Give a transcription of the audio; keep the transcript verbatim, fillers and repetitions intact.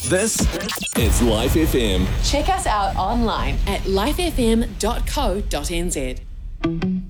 This is Life F M. Check us out online at life f m dot co dot n z.